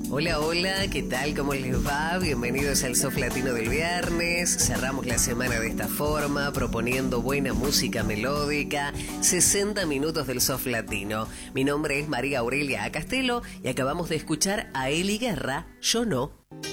Hola, hola, ¿qué tal? ¿Cómo les va? Bienvenidos al Soft Latino del viernes. Cerramos la semana de esta forma, proponiendo buena música melódica, 60 minutos del Soft Latino. Mi nombre es María Aurelia Castelo y acabamos de escuchar a Eli Guerra, Yo No.